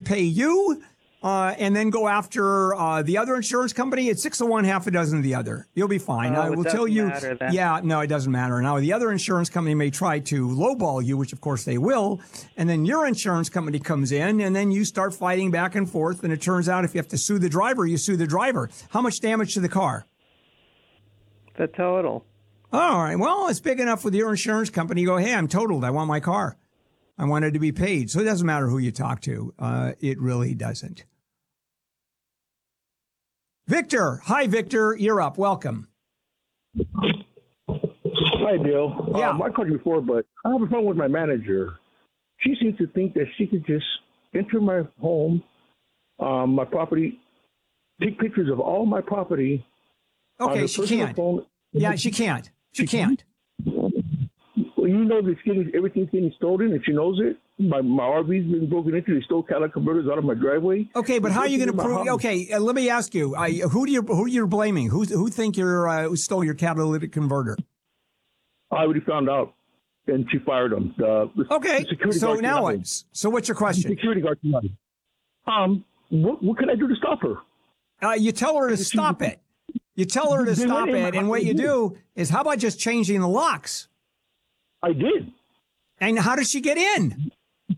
pay you and then go after the other insurance company, it's 6 of one, half a dozen of the other. You'll be fine. I will tell you. Yeah, no, it doesn't matter. Now, the other insurance company may try to lowball you, which of course they will. And then your insurance company comes in and then you start fighting back and forth. And it turns out if you have to sue the driver, you sue the driver. How much damage to the car? The total. All right. Well, it's big enough with your insurance company. You go, hey, I'm totaled. I want my car. I want it to be paid. So it doesn't matter who you talk to. It really doesn't. Victor. Hi, Victor. You're up. Welcome. Hi, Bill. Yeah. I called you before, but I have a problem with my manager. She seems to think that she could just enter my home, my property, take pictures of all my property. Okay, she can't. Phone. Yeah, she can't. She can't. Well, you know everything's getting stolen, and she knows it. My RV's been broken into. They stole catalytic converters out of my driveway. Okay, but how are you going to prove? Okay, let me ask you: who you're blaming? Who think who stole your catalytic converter? I already found out, and she fired them. Okay, so now what? So what's your question? The security guard tonight. What can I do to stop her? You tell her to stop it. You tell her to stop it, and what you do is, how about just changing the locks? I did. And how does she get in?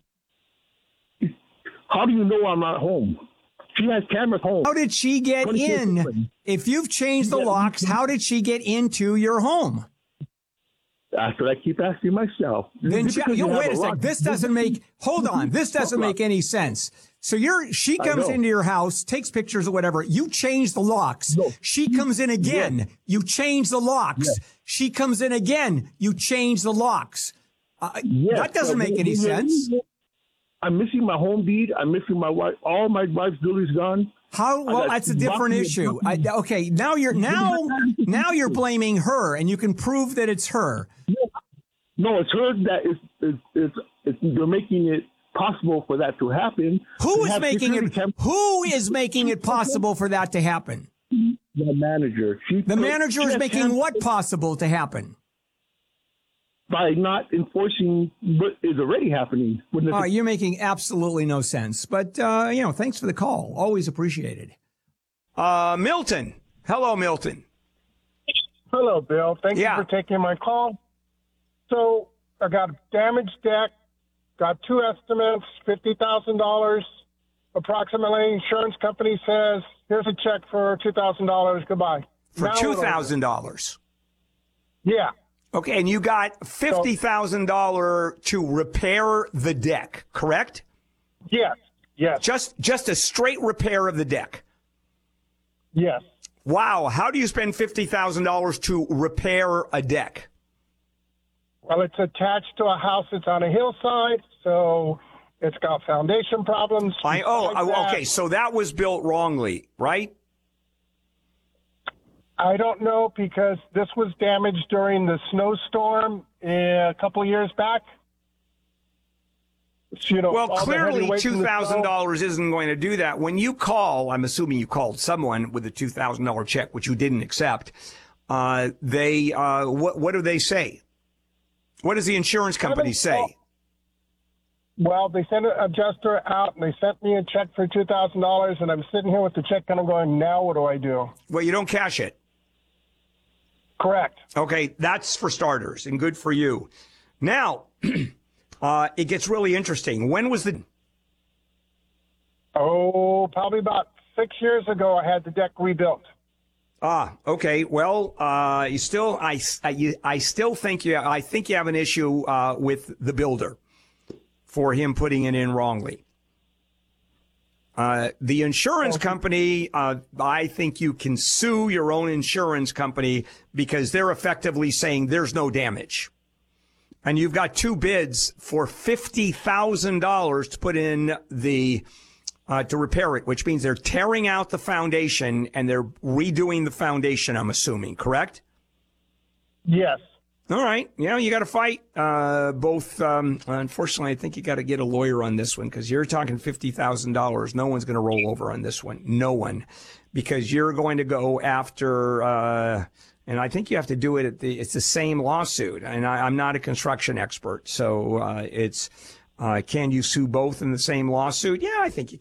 How do you know I'm not home? She has cameras home. How did she get in? If you've changed the locks, how did she get into your home? That's what I keep asking myself. Then wait a second. This doesn't make. Hold on. This doesn't make any sense. So she comes into your house, takes pictures or whatever. You change the locks. No. She comes in again. Yes. You change the locks. Yes. She comes in again. You change the locks. That doesn't make any sense. I'm missing my home deed. I'm missing my wife. All my wife's jewelry's gone. How? Well, that's a different issue. Okay, now you're blaming her, and you can prove that it's her. No, it's her that they're making it possible for that to happen. Who is making it possible for that to happen? The manager. The manager is making what possible to happen? By not enforcing what is already happening. You're making absolutely no sense. But, thanks for the call. Always appreciated. Milton. Hello, Milton. Hello, Bill. Thank you for taking my call. So I got a damaged deck, got two estimates, $50,000 approximately. Insurance company says, here's a check for $2,000. Goodbye. For $2,000? Yeah. Okay, and you got $50,000 to repair the deck, correct? Yes. Just a straight repair of the deck? Yes. Wow, how do you spend $50,000 to repair a deck? Well, it's attached to a house that's on a hillside, so it's got foundation problems. Okay, so that was built wrongly, right? I don't know, because this was damaged during the snowstorm a couple of years back. Well, clearly $2,000 isn't going to do that. When you call, I'm assuming you called someone with a $2,000 check, which you didn't accept. What do they say? What does the insurance company say? Well, they sent an adjuster out, and they sent me a check for $2,000, and I'm sitting here with the check kind of going, now what do I do? Well, you don't cash it. Correct. Okay, that's for starters, and good for you. Now, it gets really interesting. When was the... probably about 6 years ago, I had the deck rebuilt. Okay. Well, I think you have an issue with the builder for him putting it in wrongly. The insurance company, I think you can sue your own insurance company because they're effectively saying there's no damage. And you've got two bids for $50,000 to put in to repair it, which means they're tearing out the foundation and they're redoing the foundation, I'm assuming, correct? Yes. All right. You got to fight both. Unfortunately, I think you got to get a lawyer on this one because you're talking $50,000. No one's going to roll over on this one. No one. Because you're going to go after, and I think you have to do it it's the same lawsuit. And I'm not a construction expert. So it's, can you sue both in the same lawsuit? Yeah, I think you